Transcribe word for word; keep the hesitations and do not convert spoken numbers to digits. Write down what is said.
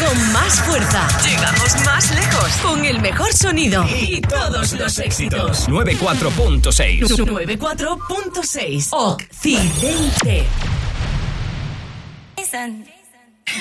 con más fuerza. Llegamos más lejos con el mejor sonido y todos los éxitos. noventa y cuatro punto seis. noventa y cuatro punto seis. Occidente. Listen.